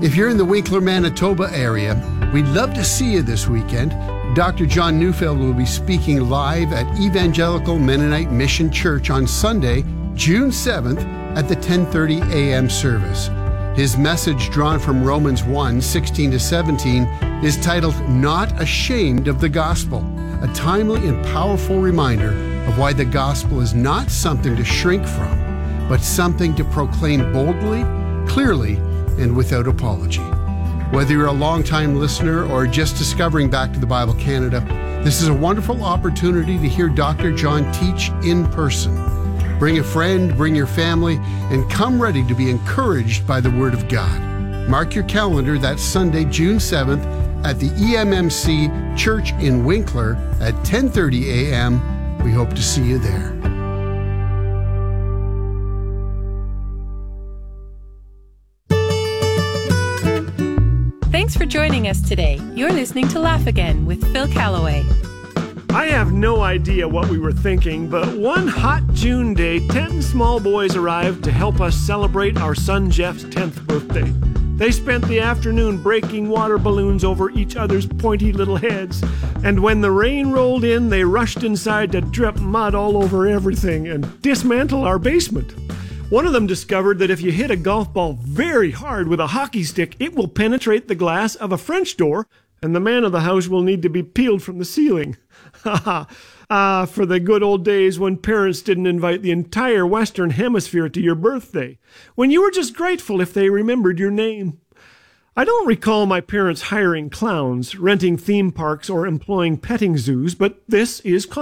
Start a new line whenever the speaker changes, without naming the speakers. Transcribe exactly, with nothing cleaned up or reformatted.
If you're in the Winkler, Manitoba area, we'd love to see you this weekend. Doctor John Neufeld will be speaking live at Evangelical Mennonite Mission Church on Sunday, June seventh at the ten thirty a.m. service. His message, drawn from Romans one, sixteen to seventeen, is titled, Not Ashamed of the Gospel, a timely and powerful reminder of why the gospel is not something to shrink from, but something to proclaim boldly, clearly, and without apology. Whether you're a longtime listener or just discovering Back to the Bible Canada, this is a wonderful opportunity to hear Doctor John teach in person. Bring a friend, bring your family, and come ready to be encouraged by the Word of God. Mark your calendar, that's Sunday, June seventh, at the E M M C Church in Winkler at ten thirty a.m. We hope to see you there.
Thanks for joining us today. You're listening to Laugh Again with Phil Callaway.
I have no idea what we were thinking, but one hot June day, ten small boys arrived to help us celebrate our son Jeff's tenth birthday. They spent the afternoon breaking water balloons over each other's pointy little heads, and when the rain rolled in, they rushed inside to drip mud all over everything and dismantle our basement. One of them discovered that if you hit a golf ball very hard with a hockey stick, it will penetrate the glass of a French door, and the man of the house will need to be peeled from the ceiling. Ha ha! Ah, for the good old days when parents didn't invite the entire Western Hemisphere to your birthday, when you were just grateful if they remembered your name. I don't recall my parents hiring clowns, renting theme parks, or employing petting zoos, but this is common.